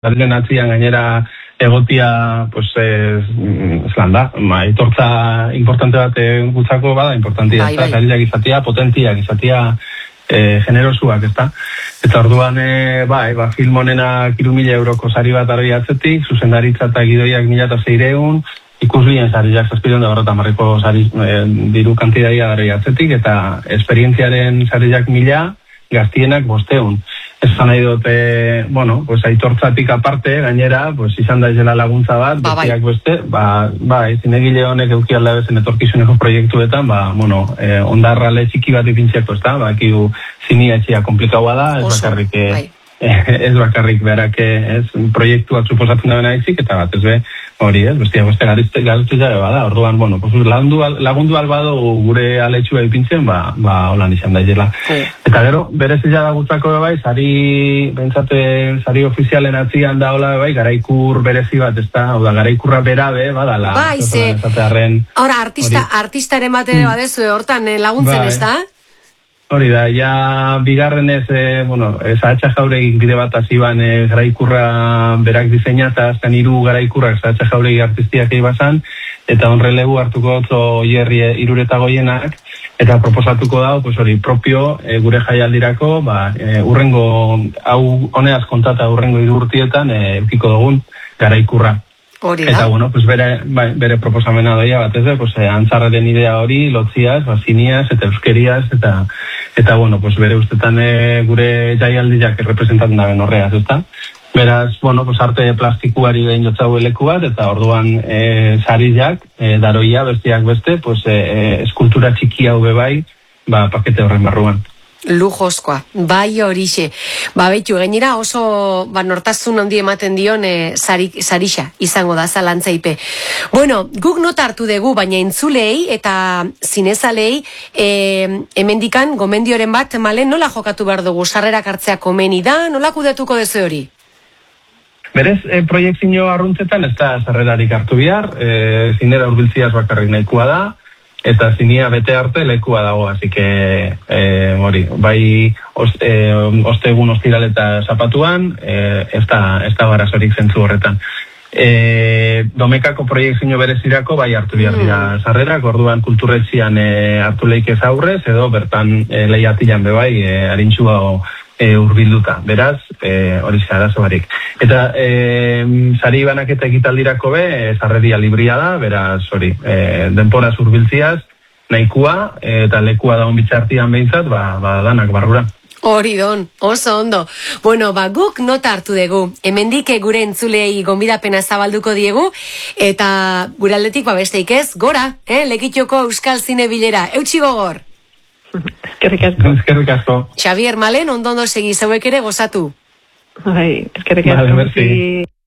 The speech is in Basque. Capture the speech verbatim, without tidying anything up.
Daren atzian gainera egotia, pues, ez, ez lan da, ma, itortza importante bat gutzako bada, importantia, bai, bai. Zarilak izatea, potentiak izatea, e, generosuak, ez da? Eta orduan, e, bai, ba, film honenak hiru mila euroko sari bat argi atzetik, zuzendaritza eta gidoiak mila eta seireun, ikuslien sarilak zazpireun da horretan marriko sari, e, diru kantidaia argi atzetik, eta esperientziaren sarilak mila, gaztienak bosteun. Esan nahi dute, bueno, pues aitortzatik aparte, gainera, pues izan da izela laguntza bat, ba, bai. bestiak beste, ba, ba, zinegile honek euki alda bezen etorkizuneko proiektuetan, ba, bueno, eh, ondarrale txiki bat ipintxeko, ez da, ba, kiu zinia etxia komplikaua da, ez Oso, bakarrik, bai. ez bakarrik berak, ez, proiektuak suposatzen da bena izik, eta bat, ez be, hori, ez, bestiak beste garizte garizte jabe bada, orduan, bueno, pues, lagundu, al, lagundu albado gure aletxua ipintzen, ba, ba, holan izan daizela. Sí. Eta gero, berezia da gutzako bai, sari, bentsate, sari ofizialen atzian da hola bai, garaikur berezi bat, ez da, hau da, garaikurra berabe, badala. Bai, ze, ahora, artista, artistaren batere badezu, hortan laguntzen, bai. ez da? Hori da, ja bigarren ez, eh, bueno, Zahatxa Jauregik bide bat aziban eh, garaikurra berak diseinata, azken hiru garaikurrak Zahatxa Jauregi artistiak egin eta honrelegu hartuko otzo hierri irureta goienak, eta proposatuko dago, pues hori, propio e, gure jaialdirako, ba, e, urrengo, hau honeaz kontata urrengo irurtietan, e, eukiko dugun garaikurra. Hori da. Eta, bueno, pues bere, bai, bere proposamena doia bat ez da, pues, eh, antzarraren idea hori, lotziaz, baziniaz, eta euskeriaz, eta, eta, bueno, pues bere ustetan e, gure jaialdiak representatzen da ben horreaz, ez da? Beraz, bueno, pues arte plastikuari behin jotzau eleku bat, eta orduan e, sarilak, e, daroia, bestiak beste, pues, e, eskultura txiki hau bebai, ba, pakete horren barruan. Lujoskoa, bai horixe. Ba, behitu, gainera oso ba, nortasun handi ematen dion e, sarik, sarixa izango da zalantzaipe. Bueno, guk nota hartu dugu, baina entzulei eta zinezalei e, hemendikan gomendioren bat, malen, nola jokatu behar dugu? Sarrerak hartzea komeni da, nola kudetuko dezu hori? Berez, e, proiektzio arruntzetan ez da sarrerarik hartu behar, e, zinera urbiltziaz bakarrik nahikoa da, eta zinia bete arte lekua dago, así que, eh, hori, bai oste, eh, ostegun ostiral eta zapatuan, eh, ez da, ez da barazorik zentzu horretan. E, domekako proiektzio berezirako bai hartu behar dira sarrerak, orduan kulturretzian e, hartu leikez aurrez, edo bertan e, lehiatilan bebai, e, harintxua e, urbilduta. Beraz, e, hori zeharazo barik. Eta e, sari banaketa ekitaldirako be, e, sarreria libria da, beraz, hori, e, denporaz urbiltziaz, nahikua, e, eta lekua da onbitxartian behintzat, ba, ba danak barrura. Hori don, oso ondo. Bueno, ba, guk nota hartu dugu. Hemendik gure entzulei gonbidapena zabalduko diegu, eta gure aldetik ba besteik ez, gora, eh? Lekitxoko Euskal Zine Bilera. Eutsi gogor! Eskerrik asko. Eskerrik asko. Xavier Malen, ondo ondo segi zeuek ere gozatu. Bai, eskerrik asko. Vale, merci.